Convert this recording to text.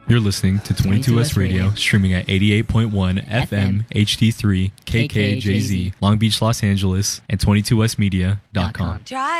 You're listening to 22S Radio, streaming at 88.1 FM HD3 KKJZ, Long Beach, Los Angeles, and 22smedia.com.